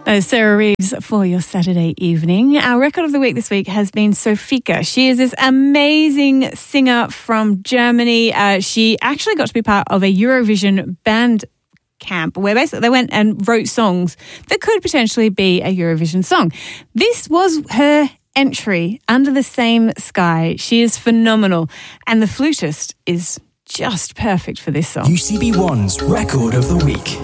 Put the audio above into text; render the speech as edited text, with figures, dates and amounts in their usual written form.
Sarah Reeves for your Saturday evening. Our record of the week this week has been Sofika. She is this amazing singer from Germany. She actually got to be part of a Eurovision band camp where basically they went and wrote songs that could potentially be a Eurovision song. This was her entry, Under the Same Sky. She is phenomenal, and the flutist is just perfect for this song. UCB One's record of the week.